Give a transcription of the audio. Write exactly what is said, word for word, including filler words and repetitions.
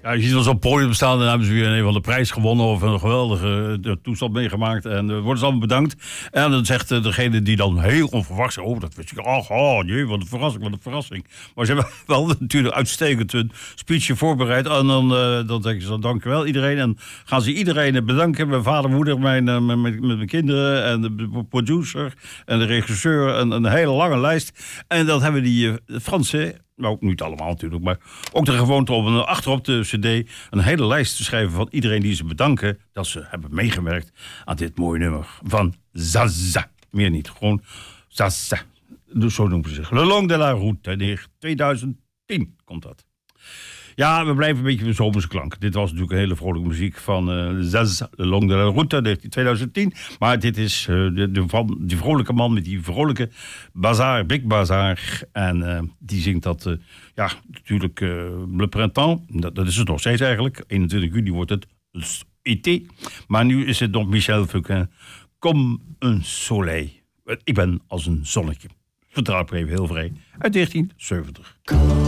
Ja, je ziet ons op het podium staan en dan hebben ze weer een van de prijs gewonnen of een geweldige uh, toestand meegemaakt. En uh, worden ze allemaal bedankt. En dan zegt uh, degene die dan heel onverwachts, oh, dat wist ik, oh, oh jee, wat een verrassing, wat een verrassing. Maar ze hebben wel natuurlijk uitstekend hun speechje voorbereid. En dan, uh, dan zeggen ze, dankjewel iedereen. En gaan ze iedereen bedanken, mijn vader, moeder, mijn, uh, met, met mijn kinderen en de producer en de regisseur. En een hele lange lijst. En dat hebben die uh, Fransen... Nou, ook niet allemaal natuurlijk, maar ook de gewoonte om een, achterop de cd een hele lijst te schrijven van iedereen die ze bedanken dat ze hebben meegewerkt aan dit mooie nummer van Zaza. Meer niet, gewoon Zaza. Dus zo noemen ze zich. Le Long de la Route, twintig tien komt dat. Ja, we blijven een beetje met zomerse klanken. Dit was natuurlijk een hele vrolijke muziek van uh, Zaza, Le Long de la Route, twintig tien. Maar dit is uh, de, de, van die vrolijke man met die vrolijke bazaar, Big Bazaar. En uh, die zingt dat, uh, ja, natuurlijk uh, Le Printemps. Dat, dat is het nog steeds eigenlijk. eenentwintig juli wordt het été. Maar nu is het nog Michel Fugain. Comme un soleil. Ik ben als een zonnetje. Vertrouw ik even heel vrij. Uit negentien zeventig.